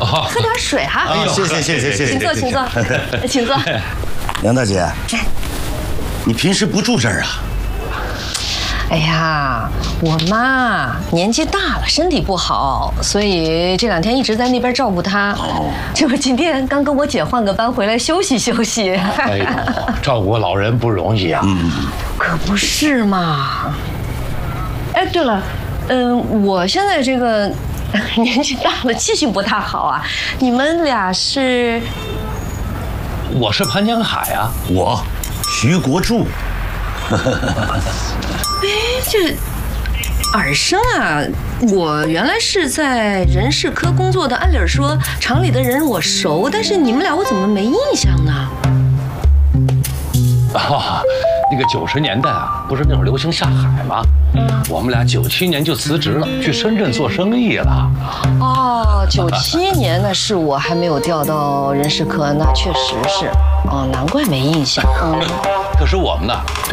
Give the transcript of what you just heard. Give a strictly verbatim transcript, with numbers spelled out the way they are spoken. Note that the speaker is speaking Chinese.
喝点水哈。 哎呦，谢谢谢谢谢谢， 请坐，请坐，请坐。 梁大姐，你平时不住这儿啊？ 哎呀，我妈年纪大了，身体不好，所以这两天一直在那边照顾她。这不今天刚跟我姐换个班回来休息休息。 哎呦，照顾老人不容易啊。 嗯， 可不是嘛。哎，对了，嗯，我现在这个年纪大了，记性不太好啊。你们俩是？ 我是潘江海啊。 我，徐国柱。 哎，这耳生啊！我原来是在人事科工作的，按理说厂里的人我熟，但是你们俩我怎么没印象呢？ 啊，那个九十年代啊，不是那会儿流行下海吗？我们俩九七年就辞职了，去深圳做生意了。 哦，九七年那是我还没有调到人事科，那确实是。哦，难怪没印象。嗯， 可是我们呢？